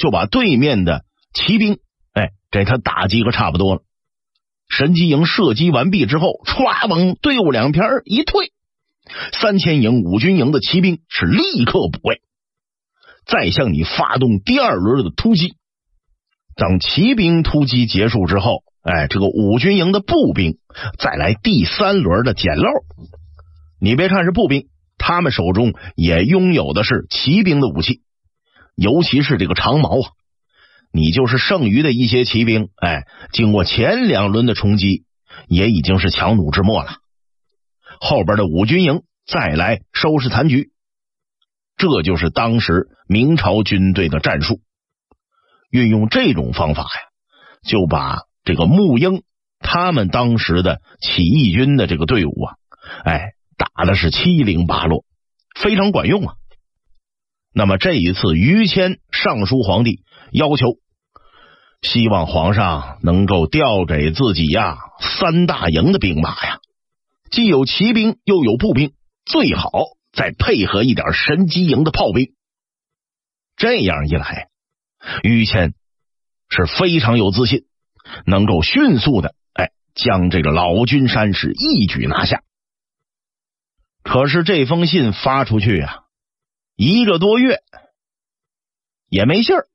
就把对面的骑兵给他打击个差不多了。神机营射击完毕之后，歘往队伍两边一退，3000营五军营的骑兵是立刻补位，再向你发动第2轮的突击。等骑兵突击结束之后，这个五军营的步兵再来第3轮的捡漏。你别看是步兵，他们手中也拥有的是骑兵的武器，尤其是这个长矛啊。你就是剩余的一些骑兵，经过前2轮的冲击，也已经是强弩之末了。后边的五军营再来收拾残局，这就是当时明朝军队的战术。运用这种方法呀，就把这个沐英他们当时的起义军的这个队伍啊，打的是七零八落，非常管用啊。那么这一次于谦上书皇帝，要求希望皇上能够调给自己3大营的兵马呀，既有骑兵又有步兵，最好再配合一点神机营的炮兵。这样一来，于谦是非常有自信，能够迅速的将这个老君山是一举拿下。可是这封信发出去1个多月也没信儿。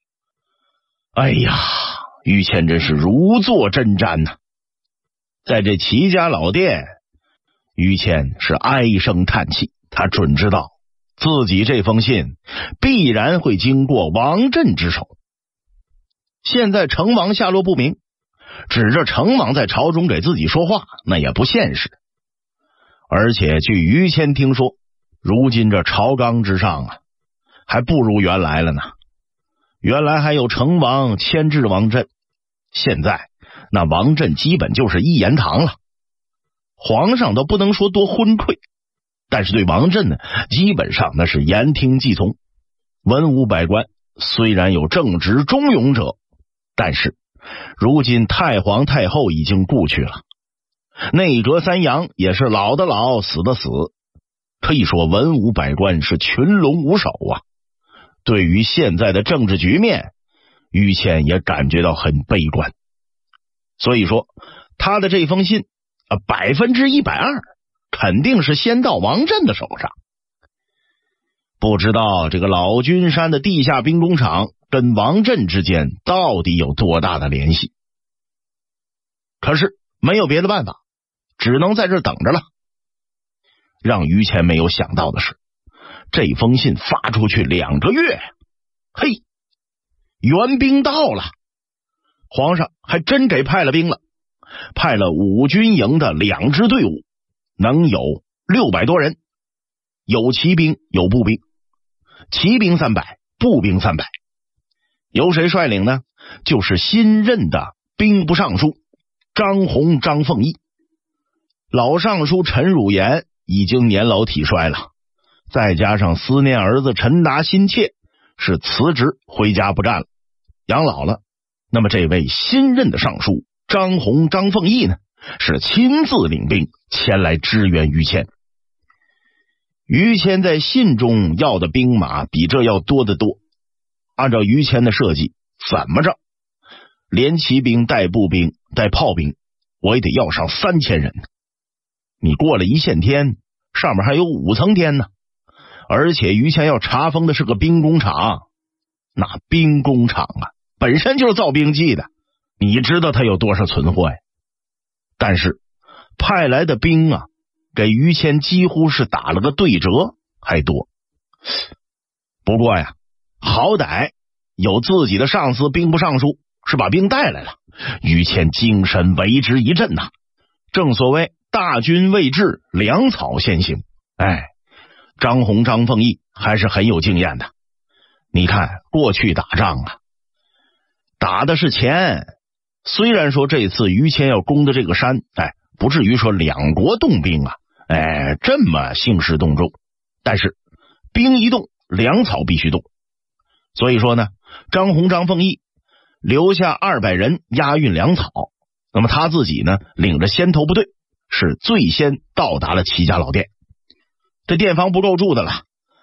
于谦真是如坐针毡呐。在这齐家老店，于谦是唉声叹气，他准知道自己这封信必然会经过王振之手。现在成王下落不明，指着成王在朝中给自己说话，那也不现实。而且据于谦听说，如今这朝纲之上还不如原来了呢。原来还有成王牵制王振，现在那王振基本就是一言堂了。皇上都不能说多昏聩，但是对王振呢，基本上那是言听计从。文武百官虽然有正直忠勇者，但是如今太皇太后已经故去了，内阁3杨也是老的老，死的死，可以说文武百官是群龙无首啊。对于现在的政治局面，于谦也感觉到很悲观。所以说他的这封信120%肯定是先到王振的手上。不知道这个老君山的地下兵工厂跟王振之间到底有多大的联系。可是没有别的办法，只能在这等着了。让于谦没有想到的是，这封信发出去2个月，援兵到了。皇上还真给派了兵了，派了五军营的2支队伍，能有600多人，有骑兵有步兵，骑兵300，步兵300。由谁率领呢？就是新任的兵部尚书张宏、张凤义。老尚书陈汝言已经年老体衰了，再加上思念儿子陈达心切，是辞职回家不干了，养老了。那么这位新任的尚书张宏、张凤义呢，是亲自领兵前来支援于谦。于谦在信中要的兵马比这要多得多，按照于谦的设计，怎么着连骑兵带步兵带炮兵，我也得要上3000人呢。你过了1线天，上面还有5层天呢。而且于谦要查封的是个兵工厂，那兵工厂本身就是造兵器的，你知道他有多少存货呀？但是派来的兵给于谦几乎是打了个对折还多。不过好歹有自己的上司兵部尚书是把兵带来了，于谦精神为之一振呐。正所谓大军未至，粮草先行。张宏、张凤义还是很有经验的。你看过去打仗打的是钱，虽然说这次于谦要攻的这个山不至于说2国动兵这么兴师动众，但是兵一动，粮草必须动。所以说呢，张宏、张凤义留下200人押运粮草，那么他自己呢，领着先头部队是最先到达了齐家老店。这店房不够住的了，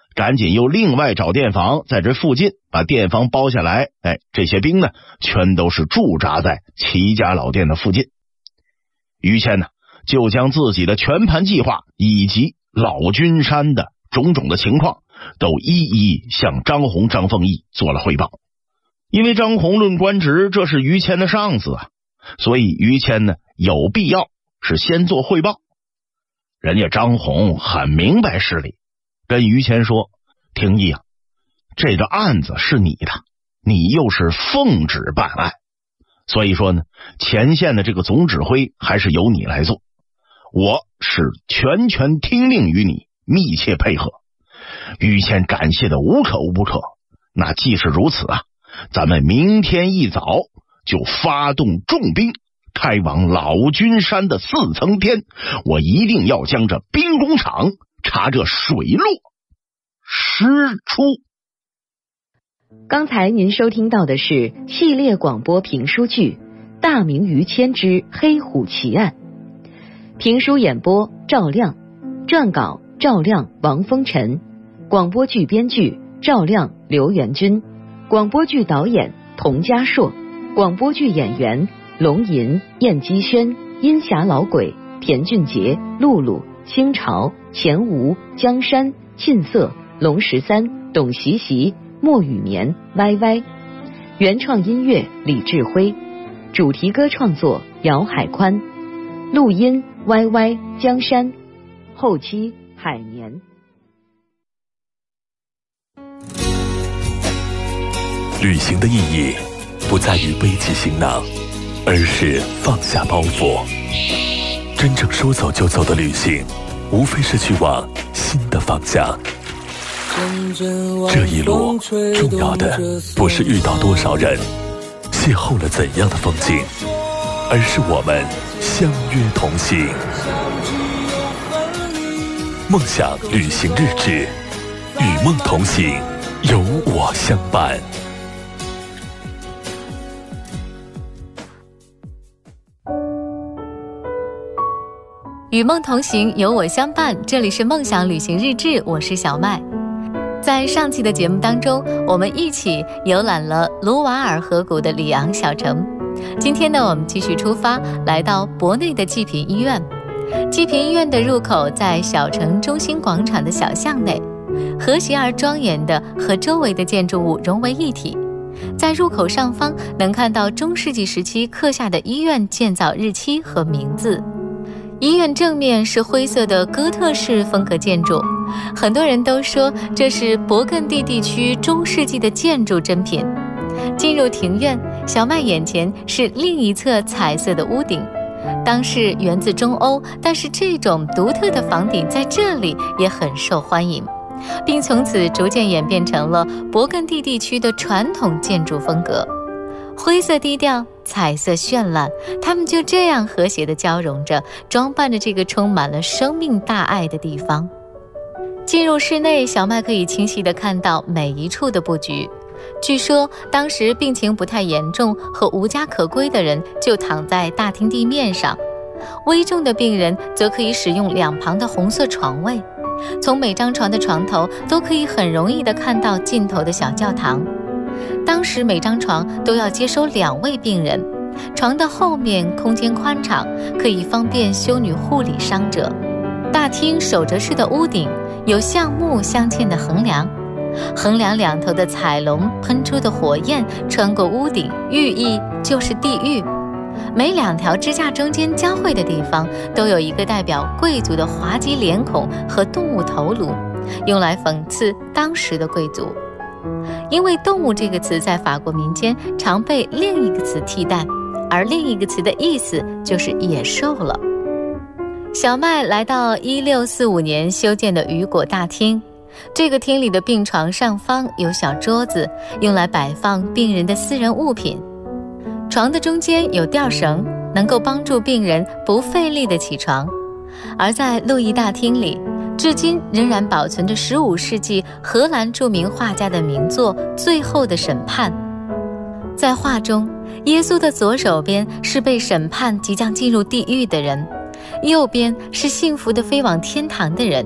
赶紧又另外找店房，在这附近把店房包下来。这些兵呢，全都是驻扎在齐家老店的附近。于谦呢，就将自己的全盘计划以及老君山的种种的情况，都一一向张宏、张凤义做了汇报。因为张宏论官职，这是于谦的上司啊，所以于谦呢，有必要是先做汇报。人家张宏很明白事理，跟于谦说：“廷义啊，这个案子是你的，你又是奉旨办案，所以说呢，前线的这个总指挥还是由你来做，我是全权听命于你，密切配合。”于谦感谢的无可无不可。那既是如此啊，咱们明天一早就发动重兵，开往老君山的4层天，我一定要将这兵工厂查这水落石出。 刚才您收听到的是系列广播评书剧《大明于谦之黑虎奇案》，评书演播赵亮，撰稿赵亮、王风尘，广播剧编剧赵亮、刘元军，广播剧导演童家硕，广播剧演员龙吟、燕姬轩、阴霞老鬼、田俊杰、露露、清朝、钱吴、江山、沁色、龙13、董习习、莫雨眠、歪歪。原创音乐李志辉，主题歌创作姚海宽，录音歪歪、江山，后期海年。 旅行的意义不在于背起行囊，而是放下包袱。真正说走就走的旅行，无非是去往新的方向。这一路重要的不是遇到多少人，邂逅了怎样的风景，而是我们相约同行。梦想旅行日志，与梦同行，有我相伴。 与梦同行，有我相伴。这里是梦想旅行日志，我是小麦。在上期的节目当中，我们一起游览了卢瓦尔河谷的里昂小城。今天呢，我们继续出发，来到博内的济贫医院。济贫医院的入口在小城中心广场的小巷内，和谐而庄严的和周围的建筑物融为一体。在入口上方能看到中世纪时期刻下的医院建造日期和名字。医院正面是灰色的哥特式风格建筑，很多人都说这是勃艮第地区中世纪的建筑珍品。进入庭院，小麦眼前是另一侧彩色的屋顶，当是源自中欧，但是这种独特的房顶在这里也很受欢迎，并从此逐渐演变成了勃艮第地区的传统建筑风格。灰色低调，彩色绚烂，它们就这样和谐地交融着，装扮着这个充满了生命大爱的地方。进入室内，小麦可以清晰地看到每一处的布局。据说当时病情不太严重和无家可归的人就躺在大厅地面上，危重的病人则可以使用两旁的红色床位。从每张床的床头都可以很容易地看到尽头的小教堂。当时每张床都要接收2位病人，床的后面空间宽敞，可以方便修女护理伤者。大厅守着式的屋顶有橡木镶嵌的横梁，横梁两头的彩龙喷出的火焰穿过屋顶，寓意就是地狱。每2条支架中间交汇的地方都有一个代表贵族的滑稽脸孔和动物头颅，用来讽刺当时的贵族。因为动物这个词在法国民间常被另一个词替代，而另一个词的意思就是野兽了。小麦来到1645年修建的雨果大厅，这个厅里的病床上方有小桌子，用来摆放病人的私人物品。床的中间有吊绳，能够帮助病人不费力地起床。而在路易大厅里，至今仍然保存着15世纪荷兰著名画家的名作《最后的审判》。在画中，耶稣的左手边是被审判即将进入地狱的人，右边是幸福的飞往天堂的人。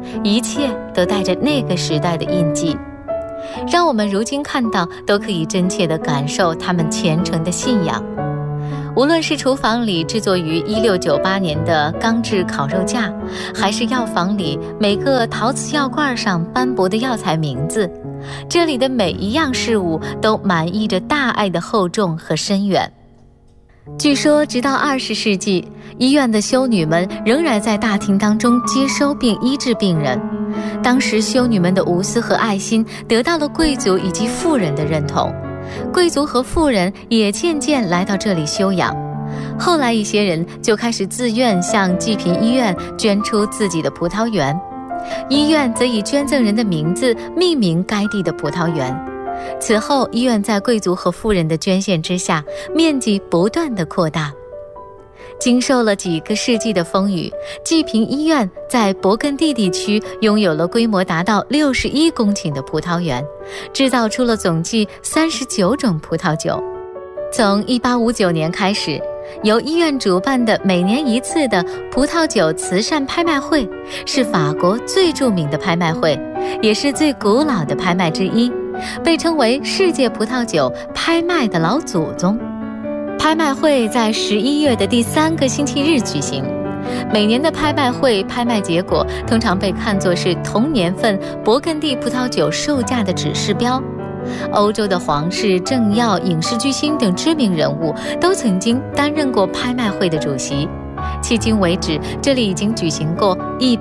一切都带着那个时代的印记，让我们如今看到都可以真切地感受他们虔诚的信仰。无论是厨房里制作于1698年的钢制烤肉架，还是药房里每个陶瓷药罐上斑驳的药材名字，这里的每一样事物都满溢着大爱的厚重和深远。据说直到20世纪，医院的修女们仍然在大厅当中接收并医治病人。当时修女们的无私和爱心得到了贵族以及富人的认同，贵族和富人也渐渐来到这里休养。后来一些人就开始自愿向济贫医院捐出自己的葡萄园，医院则以捐赠人的名字命名该地的葡萄园。此后，医院在贵族和富人的捐献之下，面积不断地扩大。经受了几个世纪的风雨，济贫医院在勃艮第地区拥有了规模达到61公顷的葡萄园，制造出了总计39种葡萄酒。从1859年开始，由医院主办的每年一次的葡萄酒慈善拍卖会，是法国最著名的拍卖会，也是最古老的拍卖之一，被称为世界葡萄酒拍卖的老祖宗。拍卖会在11月的第3个星期日举行。每年的拍卖会拍卖结果通常被看作是同年份勃艮第葡萄酒售价的指示标。欧洲的皇室、政要、影视巨星等知名人物都曾经担任过拍卖会的主席。迄今为止，这里已经举行过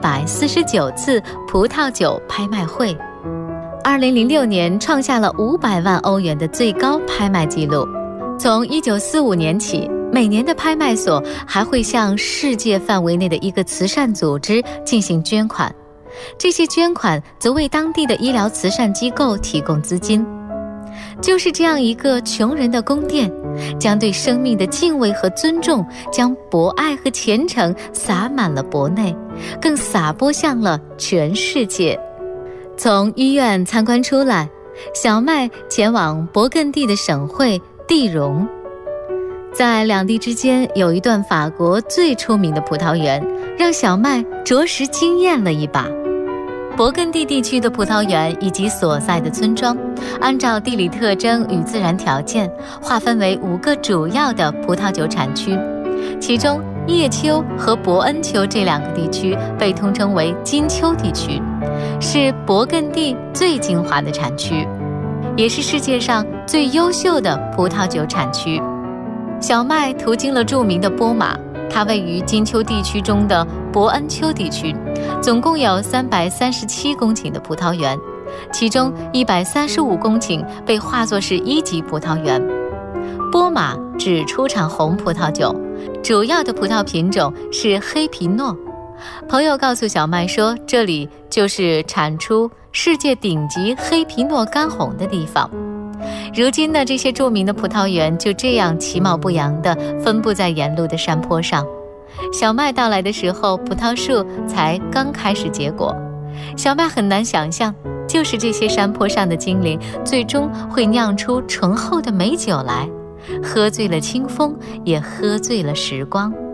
149次葡萄酒拍卖会。2006年创下了500万欧元的最高拍卖纪录。从1945年起，每年的拍卖所还会向世界范围内的一个慈善组织进行捐款，这些捐款则为当地的医疗慈善机构提供资金。就是这样一个穷人的宫殿，将对生命的敬畏和尊重，将博爱和虔诚洒满了国内，更洒播向了全世界。从医院参观出来，小麦前往勃艮第的省会蒂荣。在两地之间有一段法国最出名的葡萄园，让小麦着实惊艳了一把。勃艮第地区的葡萄园以及所在的村庄，按照地理特征与自然条件，划分为5个主要的葡萄酒产区，其中叶丘和伯恩丘这2个地区被通称为金丘地区，是勃艮第最精华的产区，也是世界上最优秀的葡萄酒产区。小麦途经了著名的波马，它位于金丘地区中的伯恩丘地区，总共有337公顷的葡萄园，其中135公顷被划作是1级葡萄园。波马只出产红葡萄酒，主要的葡萄品种是黑皮诺。朋友告诉小麦说，这里就是产出世界顶级黑皮诺干红的地方。如今呢，这些著名的葡萄园就这样其貌不扬地分布在沿路的山坡上。小麦到来的时候，葡萄树才刚开始结果。小麦很难想象，就是这些山坡上的精灵，最终会酿出醇厚的美酒来，喝醉了清风，也喝醉了时光。